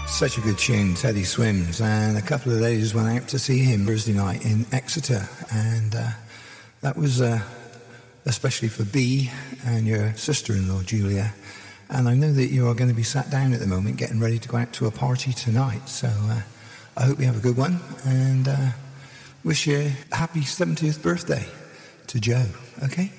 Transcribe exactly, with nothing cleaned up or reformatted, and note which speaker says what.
Speaker 1: Such a good tune, Teddy Swims, and a couple of ladies went out to see him Thursday night in Exeter, and uh, that was uh, especially for Bea and your sister-in-law Julia, and I know that you are going to be sat down at the moment getting ready to go out to a party tonight, so uh, I hope you have a good one, and uh, wish you a happy seventieth birthday to Joe, okay?